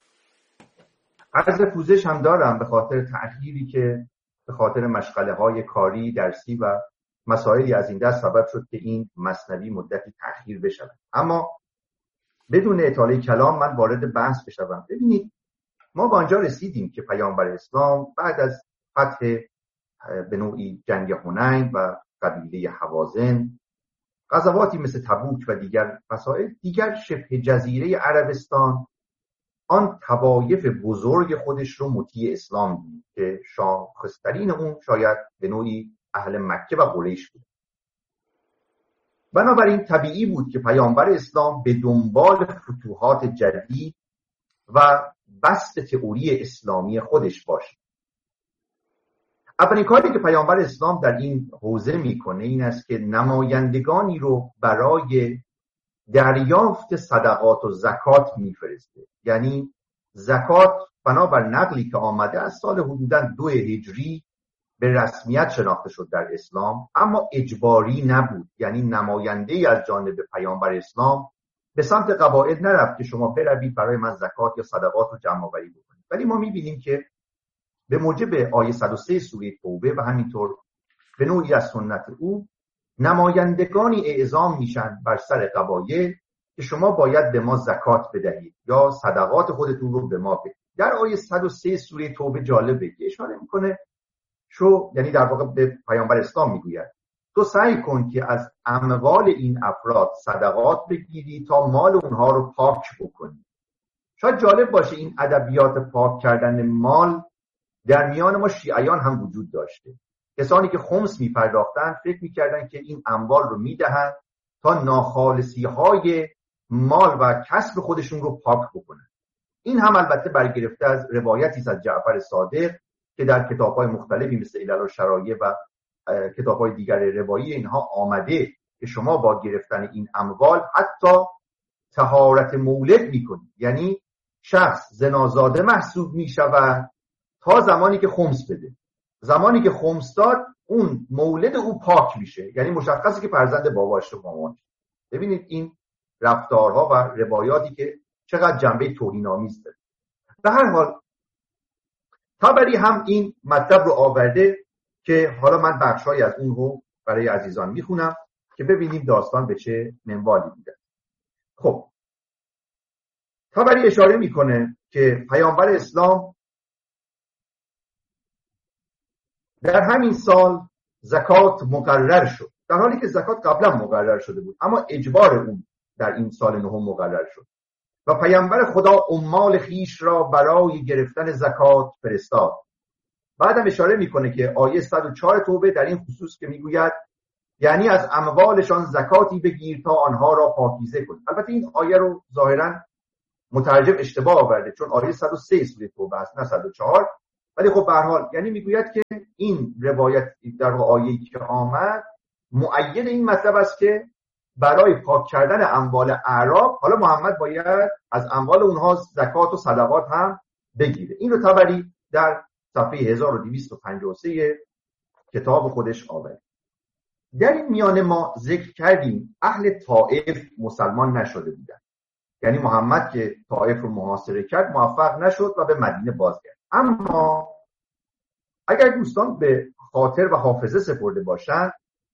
عرض پوزش هم دارم به خاطر تأخیری که به خاطر مشغله‌های کاری، درسی و مسائلی از این دست سبب شد که این مثنوی مدتی تأخیر بشود. اما بدون اطاله کلام من وارد بحث بشوم. ببینید ما به آنجا رسیدیم که پیامبر اسلام بعد از فتح به نوعی جنگ حنین و قبیله حوازن، غزواتی مثل تبوک و دیگر مسائل، دیگر شبه جزیره عربستان آن طوایف بزرگ خودش رو مطیع اسلام دید که شاخص‌ترین اون شاید به نوعی اهل مکه و قریش بود. بنابراین طبیعی بود که پیامبر اسلام به دنبال فتوحات جدید و بسط تئوری اسلامی خودش باشه. اولین کاری که پیامبر اسلام در این حوزه میکنه این است که نمایندگانی رو برای دریافت صدقات و زکات میفرسته. یعنی زکات بنابر نقلی که آمده از سال حدوداً 2 هجری به رسمیت شناخته شد در اسلام، اما اجباری نبود. یعنی نماینده‌ای از جانب پیامبر اسلام به سمت قبایل نرفت که شما بروید برای من زکات یا صدقات رو جمع آوری بکنید. ولی ما می‌بینیم که به موجب آیه 103 سوره توبه و همینطور به نوعی از سنت او نمایندگانی اعزام میشن بر سر قبایل که شما باید به ما زکات بدهید یا صدقات خودتون رو به ما بدید. در آیه 103 سوره توبه جالبه که اشاره میکنه یعنی در واقع به پیامبر اسلام میگوید تو سعی کن که از اموال این افراد صدقات بگیری تا مال اونها رو پاک بکنی. شاید جالب باشه این ادبیات پاک کردن مال در میان ما شیعیان هم وجود داشته. کسانی که خمس میپرداختن فکر میکردن که این اموال رو میدهن تا ناخالصی‌های مال و کسب خودشون رو پاک بکنن. این هم البته برگرفته از روایتی از جعفر صادق که در کتاب‌های مختلفی مثل علل الشرایع و کتاب‌های دیگر روایی اینها آمده که شما با گرفتن این اموال حتی طهارت مولد میکنید. یعنی شخص زنازاده محسوب میشود تا زمانی که خمس بده. زمانی که خمس داد اون مولد او پاک میشه، یعنی مشخصه که فرزند باباش و مامانش. ببینید این رفتارها و روایاتی که چقدر جنبه توهین‌آمیز داره. به هر حال طبری هم این مطلب رو آورده که حالا من بخشایی از اون رو برای عزیزان میخونم که ببینیم داستان به چه منوالی بوده. خب طبری اشاره میکنه که پیامبر اسلام در همین سال زکات مقرر شد، در حالی که زکات قبلا مقرر شده بود، اما اجبار اون در این سال نهم مقرر شد. و پیامبر خدا عمال خیش را برای گرفتن زکات فرستاد. بعدم اشاره میکنه که آیه 104 توبه در این خصوص که میگوید یعنی از اموالشان زکاتی بگیر تا آنها را پاکیزه کن. البته این آیه رو ظاهرا مترجم اشتباه آورده، چون آیه 103 سوره توبه است نه 104. ولی خب به هر حال یعنی میگوید که این روایت در آیه‌ای که آمد مؤید این مطلب است که برای پاک کردن اموال اعراب حالا محمد باید از اموال اونها زکات و صدقات هم بگیره. این رو طبری در صفحه 1253 کتاب خودش آورد. در این میانه ما ذکر کردیم اهل طائف مسلمان نشده بودن، یعنی محمد که طائف رو محاصره کرد موفق نشد و به مدینه بازگشت. اما اگر دوستان به خاطر و حافظه سپرده باشند،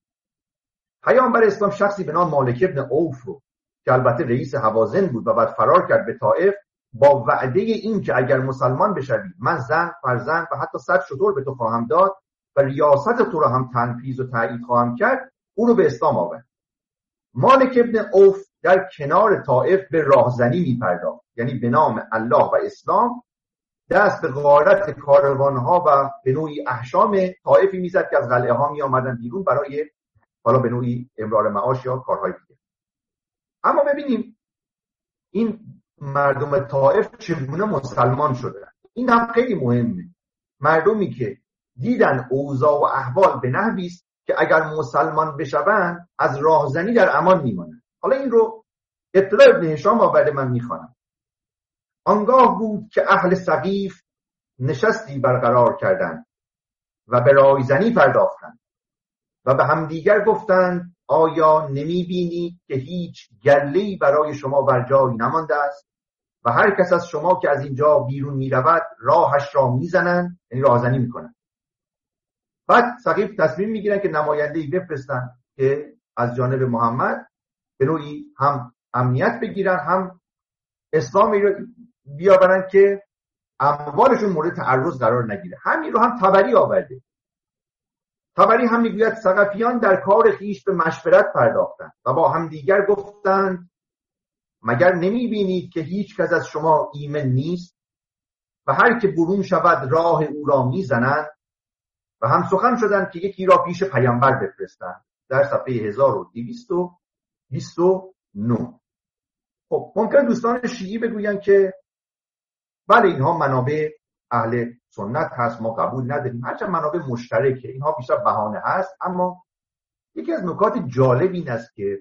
پیامبر اسلام شخصی به نام مالک ابن عوف رو که البته رئیس هوازن بود و بعد فرار کرد به طائف، با وعده این که اگر مسلمان بشوی من زن، فرزند و حتی 100 شتر به تو خواهم داد و ریاست تو را هم تنفیذ و تایید خواهم کرد، او رو به اسلام آورد. مالک ابن عوف در کنار طائف به راهزنی می‌پرداخت، یعنی به نام الله و اسلام دست به غارت کاروانها و به نوعی احشام طائفی میزد که از قلعه ها می آمدن بیرون برای حالا به نوعی امرار معاش یا کارهای دیگه. اما ببینیم این مردم طائف چگونه مسلمان شدن. این هم خیلی مهمه. مردمی که دیدن اوضاع و احوال به نحوی است که اگر مسلمان بشوند از راهزنی در امان میمانند. حالا این رو اطلاع ابن هشام آورده، من میخوانم. آنگاه بود که اهل ثقیف نشستی برقرار کردند و به رایزنی پرداختند و به همدیگر گفتند آیا نمی بینید که هیچ گله‌ای برای شما بر جای نمانده است و هر کس از شما که از اینجا بیرون می رود راهش را می زنند، یعنی راهزنی می کنند. بعد ثقیف تصمیم می گیرند که نماینده‌ای بفرستند که از جانب محمد به نوعی هم امنیت بگیرن هم اسلامی رو بیاورن که اموالشون مورد تعرض قرار نگیره. همین رو هم طبری آورده. طبری هم میگوید ثقفیان در کار خیش به مشورت پرداختند و با هم دیگر گفتند مگر نمی بینید که هیچ کس از شما ایمن نیست و هر که برون شود راه او را میزنند و هم سخن شدند که یکی را پیش پیامبر بفرستند. در صفحه 1229. خب ممکن دوستان شیعی بگویند که بله اینها منابع اهل سنت هست، ما قبول نداریم، هرچند منابع مشترکه، اینها بیشتر بهانه هست. اما یکی از نکات جالب این است که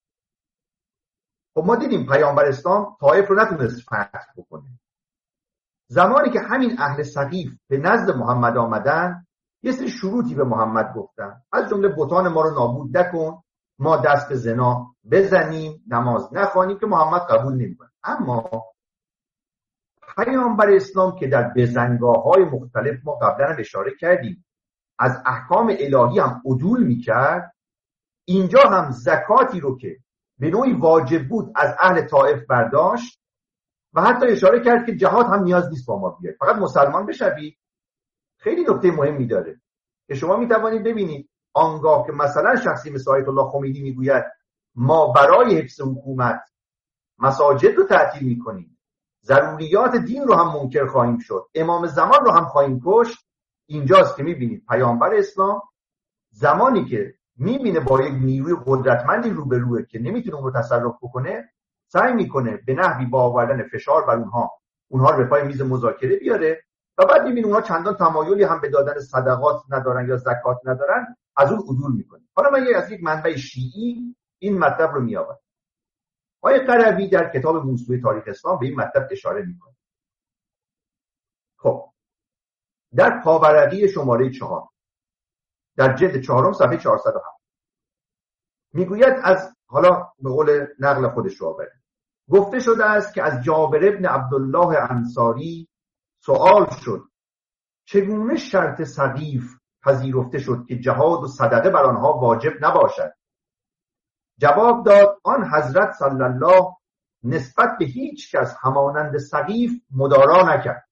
خب ما دیدیم پیامبر اسلام طائف رو نتونست فتح بکنه. زمانی که همین اهل ثقیف به نزد محمد آمدن یه سری شروطی به محمد گفتن، از جمله بتان ما رو نابود نکن، ما دست به زنا بزنیم، نماز نخوانیم، که محمد قبول نمی‌کنه. اما پیامبر اسلام که در بزنگاه‌های مختلف ما قبلا هم اشاره کردیم از احکام الهی هم عدول می‌کرد، اینجا هم زکاتی رو که به نوعی واجب بود از اهل طائف برداشت و حتی اشاره کرد که جهاد هم نیاز نیست با ما بیاید، فقط مسلمان بشوید. خیلی نکته مهمی داره که شما می‌توانید ببینید آنگاه که مثلا شخصی مثل آیت الله خمینی میگوید ما برای حفظ حکومت مساجد رو تعطیل میکنیم، ضروریات دین رو هم منکر خواهیم شد، امام زمان رو هم خواهیم کشت، اینجاست که میبینید پیامبر اسلام زمانی که میبینه با یک نیروی قدرتمندی روبروه که نمیتونه اون رو تصرف بکنه، سعی میکنه به نحوی با آوردن فشار بر اونها رو به پای میز مذاکره بیاره و بعد میبینه اونها چندان تمایلی هم به دادن صدقات ندارن یا زکات ندارن، از اون عدول میکنه. حالا من از یک منبع شیعی این مطلب رو میآورم. آقای قروی در کتاب موسوعه تاریخ اسلام به این مطلب اشاره میکنه. خب در پاورقی شماره 4 در جلد 4 صفحه 407 میگوید از حالا به قول نقل خودش رو آورده، گفته شده است که از جابر ابن عبدالله انصاری سوال شد چگونه شرط ثقیف پذیرفته شد که جهاد و صدقه بر آنها واجب نباشد؟ جواب داد آن حضرت صلی الله نسبت به هیچ کس همانند ثقیف مدارا نکرد.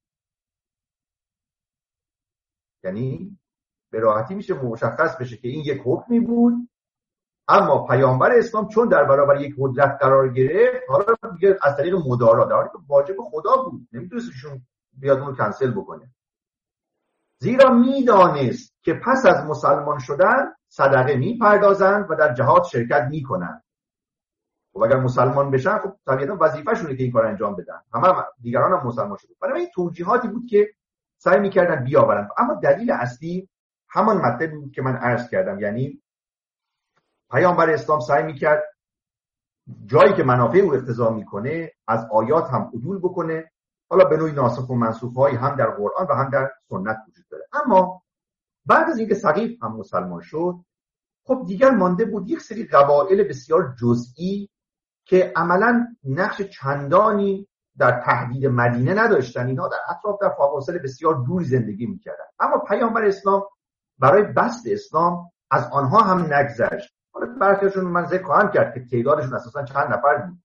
یعنی به راحتی میشه مشخص بشه که این یک حکمی بود اما پیامبر اسلام چون در برابر یک قدرت قرار گرفت، حالا دیگه از طریق مدارا، در حالی که واجب خدا بود، نمیتونست ایشون بیاد اون رو کنسل بکنه، زیرا میدانست که پس از مسلمان شدن صدقه میپردازند و در جهاد شرکت میکنند. خب اگر مسلمان بشن، خب طبیعتا وظیفه‌شونه که این کار انجام بدن. همه دیگران هم مسلمان شدن. برای این توجیهاتی بود که سعی میکردن بیاورن. اما دلیل اصلی همان مطلبی بود که من عرض کردم، یعنی پیامبر اسلام سعی میکرد جایی که منافع او اقتضا میکنه از آیات هم عدول بکنه. حالا به نوعی ناسخ و منسوخ هایی هم در قرآن و هم در سنت وجود داره. اما بعد از اینکه ثقیف هم مسلمان شد، خب دیگر مانده بود یک سری قبایل بسیار جزئی که عملاً نقش چندانی در تهدید مدینه نداشتن. اینها در اطراف در فواصل بسیار دور زندگی میکردن. اما پیامبر اسلام برای بسط اسلام از آنها هم نگذشت. حالا برخیشون من ذکر خواهم کرد که تعدادشون اساساً چند نفر بود.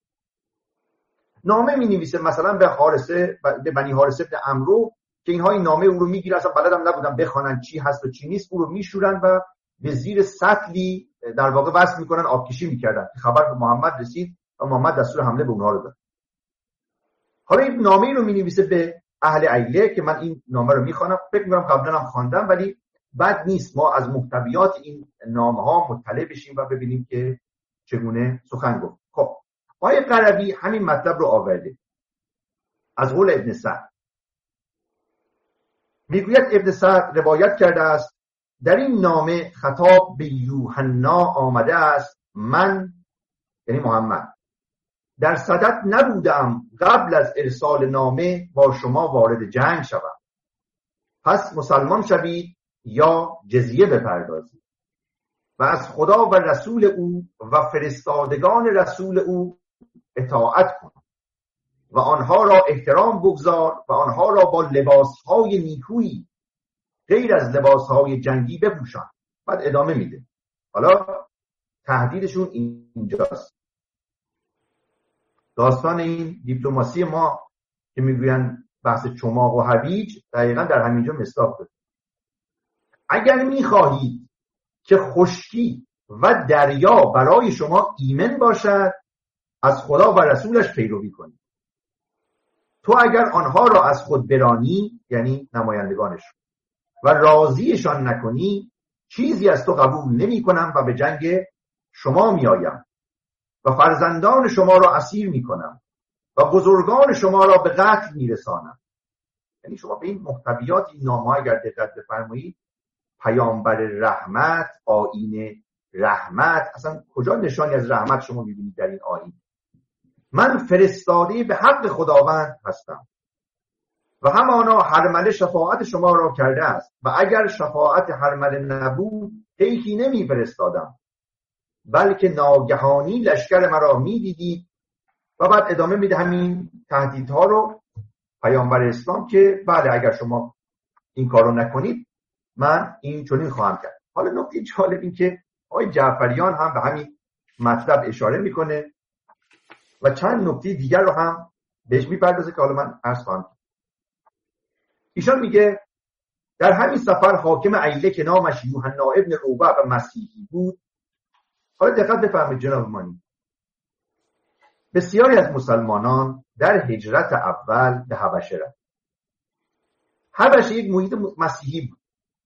نامه می نویسه مثلا به بنی حارثه ابن عمرو که اینها این نامه او رو میگیرن، اصلا بلدم نبودن بخوانن چی هست و چی نیست، او رو میشورن و به زیر سطلی در واقع وصل میکنن، آبکشی میکردن. خبر به محمد رسید و محمد دستور حمله به اونها رو داد. حالا این نامه رو می نویسه به اهل ایله که من این نامه رو میخوانم، فکر میکنم قبلا هم خواندم، ولی بد نیست ما از محتویات این نامه ها مطلع بشیم و ببینیم که چگونه سخن گفت. خب آیه قربی همین مطلب رو آورده از قول ابن سعد. میگوید ابن سعد روایت کرده است در این نامه خطاب به یوحنا آمده است: من یعنی محمد در صدد نبودم قبل از ارسال نامه با شما وارد جنگ شوم، پس مسلمان شوید یا جزیه بپردازید و از خدا و رسول او و فرستادگان رسول او اطاعت کن و آنها را احترام بگذار و آنها را با لباسهای نیکویی غیر از لباسهای جنگی بپوشان. بعد ادامه میده. حالا تهدیدشون اینجاست. داستان این دیپلماسی ما که میگوین بحث چماق و هویج دقیقا در همینجا مصداق داره. اگر میخواهید که خشکی و دریا برای شما ایمن باشد، از خدا و رسولش پیروی کنید. تو اگر آنها را از خود برانی، یعنی نمایندگانش، و راضیشان نکنی، چیزی از تو قبول نمی کنم و به جنگ شما می آیم و فرزندان شما را اسیر می کنم و بزرگان شما را به قتل می رسانم. یعنی شما به این محتویات این نامه اگر دقت بفرمایید، پیامبر رحمت، آیین رحمت، اصلا کجا نشانی از رحمت شما می بینید در این آیین؟ من فرستاده به حق خداوند هستم و همانا حرمله شفاعت شما را کرده است و اگر شفاعت حرمله نبود پیکی نمی فرستادم، بلکه ناگهانی لشکر مرا می دیدید. و بعد ادامه میده همین تهدیدها رو پیامبر اسلام که بله اگر شما این کارو نکنید من این چنین خواهم کرد. حالا نکته جالب این که آقای جعفریان هم به همین مطلب اشاره میکنه و چند نکته دیگر رو هم بهش میپردازه که حالا من عرض خواهم کرد. ایشان میگه در همین سفر حاکم ایله که نامش یوحنا ابن روبه و مسیحی بود. حالا دقت بفرمایید جناب مانی، بسیاری از مسلمانان در هجرت اول به حبشه رفتند. حبشه یک محیط مسیحی بود.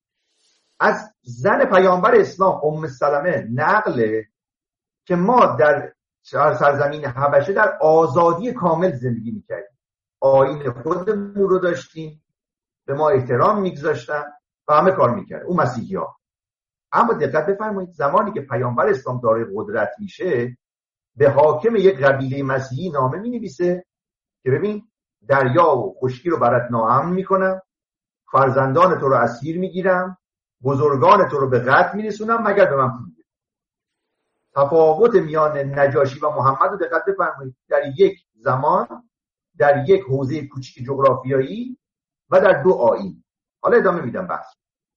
از زن پیامبر اسلام ام سلمه نقله که ما در سرزمین حبشه در آزادی کامل زندگی میکردیم، آیین خودمون رو داشتیم، به ما احترام میگذاشتن و همه کار میکردن اون مسیحی ها. اما دقت بفرمایید زمانی که پیامبر اسلام دارای قدرت میشه، به حاکم یک قبیله مسیحی نامه مینویسه که ببین دریا و خشکی رو برات ناامن میکنم، فرزندان تو رو اسیر میگیرم، بزرگان تو رو به قتل میرسونم مگر به من پول بدی. تفاوت میان نجاشی و محمد رو دقت بفرمایید، در یک زمان، در یک حوزه کوچیک جغرافیایی و در دو آیین. حالا ادامه میدم بحث.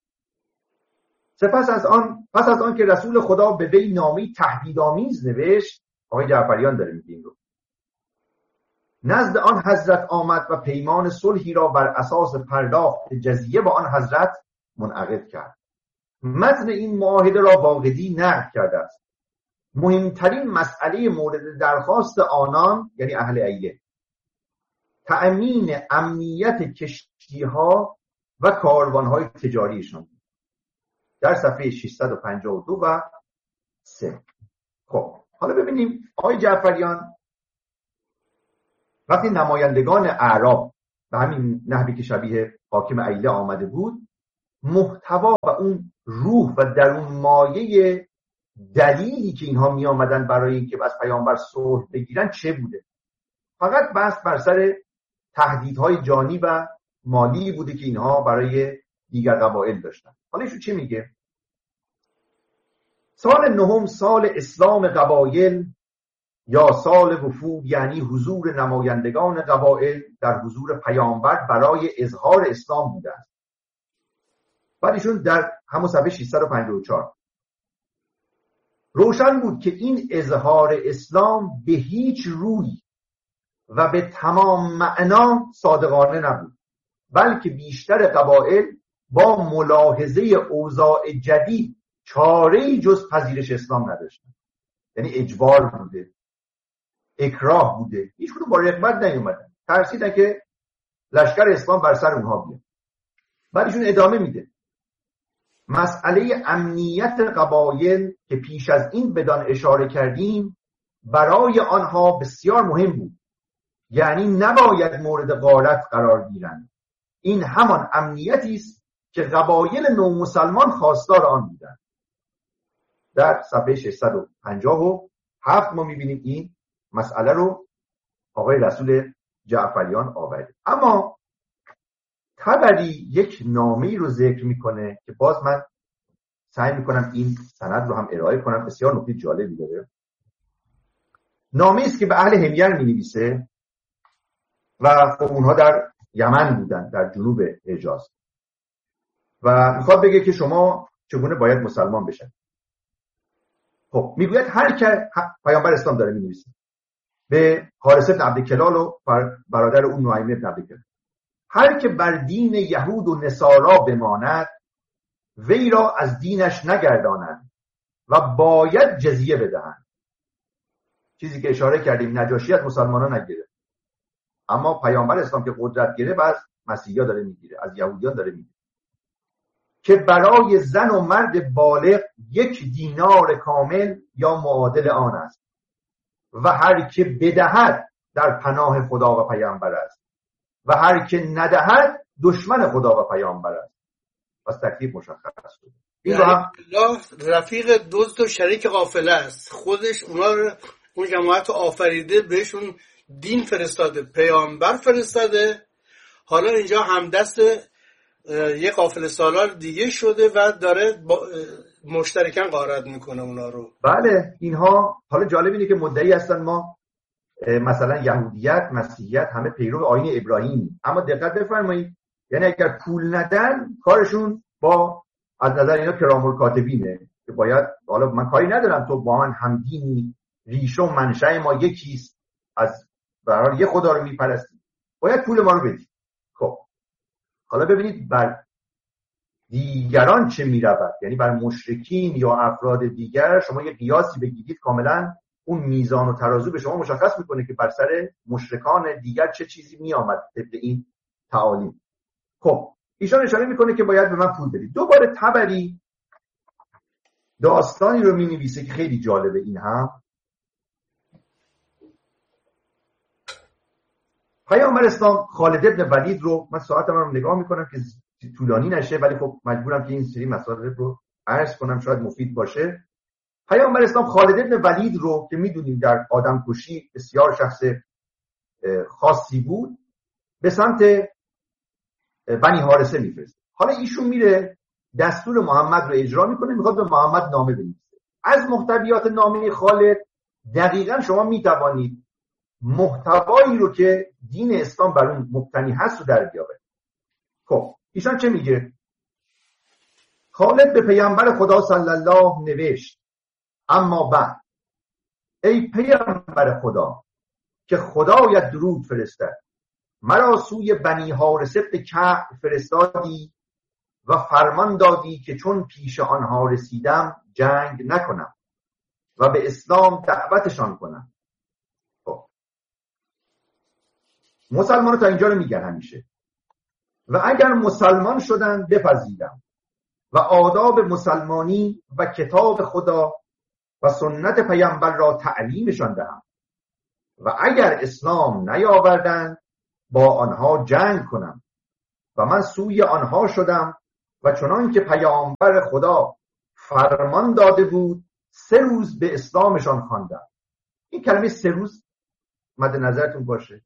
پس از آن که رسول خدا به وی نامه‌ای تهدیدآمیز نوشت، آقای جعفریان داره میگه این رو، نزد آن حضرت آمد و پیمان صلحی را بر اساس پرداخت جزیه با آن حضرت منعقد کرد. متن این معاهده را باقدی نقل کرده است مهمترین مسئله مورد درخواست آنان یعنی اهل ایله تأمین امنیت کشتی‌ها و کاروان‌های تجاریشان در صفحه 652 و 3. خب حالا ببینیم آقای جعفریان وقتی نمایندگان اعراب به همین نحوی که شبیه حاکم ایله آمده بود، محتوا و اون روح و درون مایه دلیلی که اینها می آمدن برای اینکه از پیامبر صلح بگیرن چه بوده؟ فقط بحث بر سر تهدیدهای جانی و مالی بوده که اینها برای دیگر قبایل داشتن. حالا ایشون چی میگه؟ سال 9 سال اسلام قبایل یا سال وفود، یعنی حضور نمایندگان قبایل در حضور پیامبر برای اظهار اسلام بوده است. بعد ایشون در همون صفحه 654 روشن بود که این اظهار اسلام به هیچ روی و به تمام معنا صادقانه نبود، بلکه بیشتر قبایل با ملاحظه اوضاع جدید چاره‌ای جز پذیرش اسلام نداشتن. یعنی اجبار بوده، اکراه بوده، هیچ کدوم با رغبت نیومدن، ترسیدن که لشکر اسلام بر سر اونها بیاد. بعدشون ادامه میده مسئله امنیت قبایل که پیش از این بدان اشاره کردیم برای آنها بسیار مهم بود، یعنی نباید مورد غارت قرار گیرند. این همان امنیتی است که قبایل نومسلمان خواستار آن بودند. در صفحه 657 ما میبینیم این مسئله رو آقای رسول جعفریان آورده. اما طبری یک نامه‌ای رو ذکر میکنه که باز من سعی میکنم این سند رو هم ارائه کنم، بسیار نکته جالبی داره. نامه‌ای است که به اهل حمیر می‌نویسه و خب اونها در یمن بودن، در جنوب حجاز، و میخواد بگه که شما چگونه باید مسلمان بشن. خب میگوید هر که پیامبر اسلام داره می‌نویسه به حارث بن عبدکلال و برادر اون نعیم بن عبدکلال، هر که بر دین یهود و نصارا بماند وی را از دینش نگردانند و باید جزیه بدهند. چیزی که اشاره کردیم نجاشی از مسلمانان نگیره، اما پیامبر اسلام که قدرت گرفت از مسیحا داره میگیره، از یهودیان داره میگیره، که برای زن و مرد بالغ 1 دینار کامل یا معادل آن است و هر که بدهد در پناه خدا و پیامبر است و هر که ندهد دشمن خدا و پیامبر است. پس تکلیف مشخص شد. این الله رفیق دزد و شریک قافله است، خودش اونا رو، اون جماعت رو آفریده، بهشون دین فرستاده، پیامبر فرستاده، حالا اینجا همدست یه قافله سالار دیگه شده و داره مشترکاً غارت میکنه اونا رو. بله، اینها حالا جالب اینه که مدعی هستن ما مثلا یهودیت، مسیحیت همه پیرو آیین ابراهیم، اما دقت بفرمایید یعنی اگر پول ندن کارشون با از نظر اینا کرام الکاتبینه که باید، حالا من کاری ندارم تو با من همدینی، ریشه و منشأ ما یکیست، از برای یه خدا رو میپرستی، باید پول ما رو بدی. خب حالا ببینید بر دیگران چه میرود، یعنی بر مشرکین یا افراد دیگر شما یه قیاسی بگیرید، کاملا اون میزان و ترازو به شما مشخص میکنه که بر سر مشرکان دیگر چه چیزی میآمد طبق این تعالیم. خب ایشان اشاره میکنه که باید به من پول بدید. دوباره طبری داستانی رو مینویسه که خیلی جالبه. این هم پیامبر اسلام خالد ابن ولید رو، من ساعتم رو نگاه میکنم که طولانی نشه ولی خب مجبورم که این سری مسائل رو عرض کنم، شاید مفید باشه. پیامبر اسلام خالد ابن ولید رو که میدونیم در آدم کشی بسیار شخص خاصی بود، به سمت بنی حارثه میفرسته. حالا ایشون میره دستور محمد رو اجرا میکنه، میخواد به محمد نامه بنویسه. از محتویات نامه خالد دقیقاً شما میتوانید محتوایی رو که دین اسلام بر اون مبتنی هست رو در بیاره. خب ایشان چه میگه؟ خالد به پیامبر خدا صلی الله نوشت: اما بعد ای پیامبر خدا که خدایت درود فرستد، مرا سوی بنی حارثه به کعب فرستادی و فرمان دادی که چون پیش آنها رسیدم جنگ نکنم و به اسلام دعوتشان کنم. خب مسلمان تا اینجا رو میگن همیشه. و اگر مسلمان شدن بپذیرم و آداب مسلمانی و کتاب خدا و سنت پیامبر را تعلیمشان دهم و اگر اسلام نیاوردند با آنها جنگ کنم و من سوی آنها شدم و چنان که پیامبر خدا فرمان داده بود 3 روز به اسلامشان خواندم. این کلمه 3 روز مد نظرتون باشه.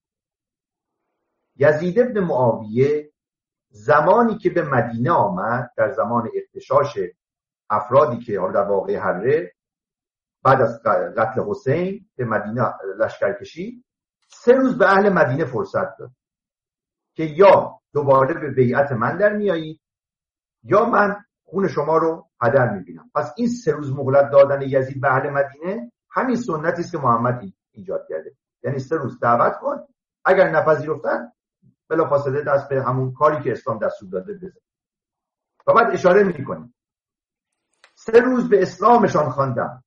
یزید ابن معاویه زمانی که به مدینه آمد در زمان اغتشاش افرادی که حالا در واقعه حره بعد از قتل حسین به مدینه لشکر کشید، 3 روز به اهل مدینه فرصت داد که یا دوباره به بیعت من در میایید یا من خون شما رو هدر میبینم. پس این 3 روز مهلت دادن یزید به اهل مدینه همین سنتی است که محمد ایجاد کرده. یعنی 3 روز دعوت کن، اگر نپذیرفتن بلافاصله دست به همون کاری که اسلام دستور داده بزن. و بعد اشاره میکنیم 3 روز به اسلامشان خواندم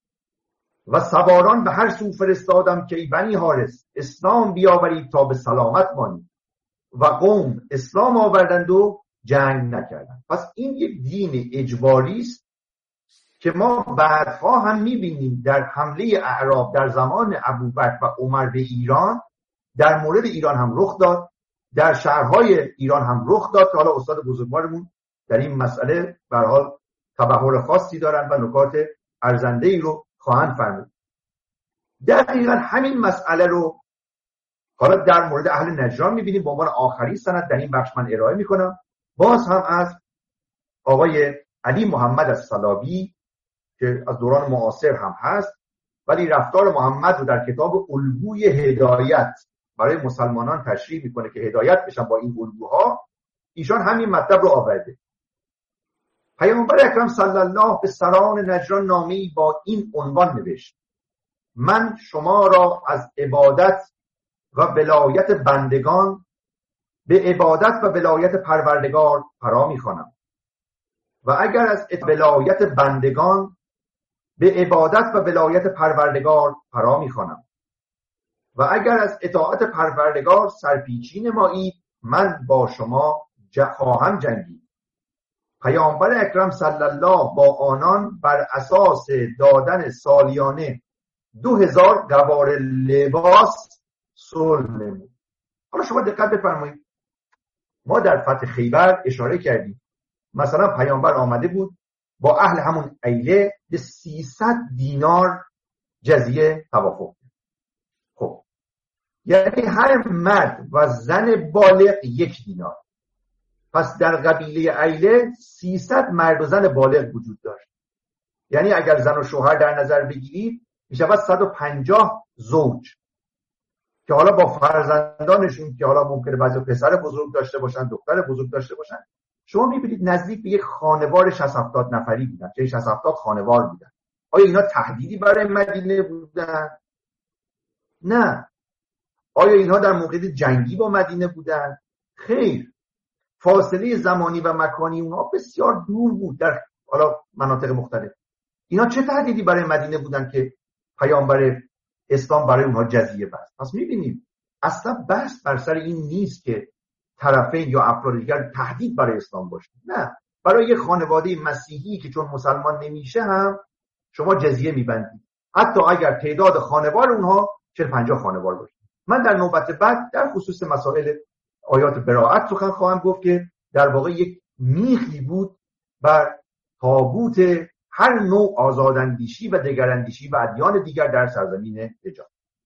و سواران به هر سو فرستادم که ای بنی حارس اسلام بیاورید تا به سلامت مانید و قوم اسلام آوردند و جنگ نکردند. پس این یک دین اجباری است که ما بعدها هم میبینیم در حمله اعراب در زمان ابوبکر و عمر به ایران، در مورد ایران هم رخ داد، در شهرهای ایران هم رخ داد که حالا استاد بزرگوارمون در این مسئله به هر حال تبحر خاصی دارن و نکات ارزنده‌ای رو خواهند فرمود. دقیقاً همین مسئله رو حالا در مورد اهل نجران می‌بینیم. به عنوان آخرین سند در این بخش من ارائه می‌کنم باز هم از آقای علی محمد الصلابی که از دوران معاصر هم هست، ولی رفتار محمد رو در کتاب الگوی هدایت برای مسلمانان تشریح میکنه که هدایت بشن با این الگوها. ایشان همین مطلب رو آورده. پیامبر اکرم صلی الله به سران نجران نامه‌ای با این عنوان نوشت: من شما را از عبادت و ولایت بندگان به عبادت و ولایت پروردگار فرا می‌خوانم و اگر از ولایت بندگان به عبادت و ولایت پروردگار فرا می‌خوانم و اگر از اطاعت پروردگار سرپیچی نمایید من با شما خواهم جنگید. پیامبر اکرم صلی الله با آنان بر اساس دادن سالیانه 2000 قوار لباس صلح نمود. حالا شما دقت بفرمایید، ما در فتح خیبر اشاره کردیم مثلا پیامبر آمده بود با اهل همون ایله به 300 دینار جزیه توافق. خب یعنی هر مرد و زن بالغ 1 دینار. پس در قبیله ایله 300 مرد و زن بالغ وجود داشت. یعنی اگر زن و شوهر در نظر بگیرید میشه 150 زوج که حالا با فرزندانشون که حالا ممکنه بعضی پسر بزرگ داشته باشن، دختر بزرگ داشته باشن، شما میبینید نزدیک به یک خانوار 60-70 نفری بودن، که 60-70 خانوار بودن. آیا اینا تهدیدی برای مدینه بودن؟ نه. آیا اینها در موقع جنگی با مدینه بودن؟ خیر. فاصله زمانی و مکانی اونها بسیار دور بود در حالا مناطق مختلف. اینا چه تهدیدی برای مدینه بودن که پیامبر اسلام برای اونها جزیه بست؟ پس میبینیم اصلا بحث بر سر این نیست که طرفین یا افراد دیگر تهدید برای اسلام باشه. نه، برای یه خانواده مسیحی که چون مسلمان نمیشه هم شما جزیه میبندید، حتی اگر تعداد خانوار اونها 40-50 خانوار باشه. من در نوبت بعد در خصوص مسائل آیات براءت سخن خواهم گفت که در واقع یک میخی بود بر تابوت هر نوع آزاداندیشی و دگراندیشی و ادیان دیگر در سرزمین حجاز.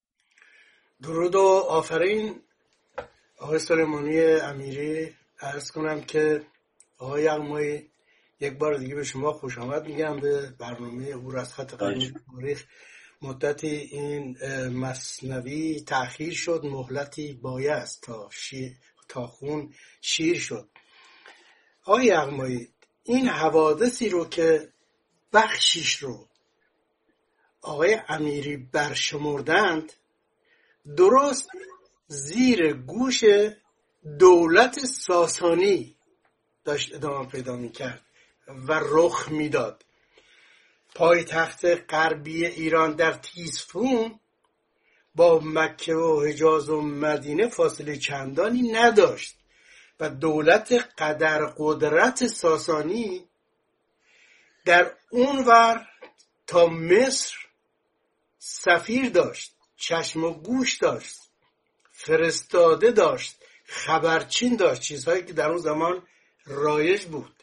درود و آفرین آقای سلیمانی امیری. عرض کنم که آقای یغمایی یک بار دیگه به شما خوش آمد میگم به برنامه عبور از خط قرمز تاریخ. مدتی این مثنوی تأخیر شد، مهلتی بایست تا خون شیر شد. آقای یغمایی این حوادثی رو که بخشیش رو آقای امیری برشمردند درست زیر گوش دولت ساسانی داشت ادامه پیدا میکرد و رخ میداد. پایتخت غربی ایران در تیزفون با مکه و حجاز و مدینه فاصله چندانی نداشت و دولت قدرت ساسانی در اونور تا مصر سفیر داشت، چشم و گوش داشت، فرستاده داشت، خبرچین داشت، چیزهایی که در اون زمان رایج بود.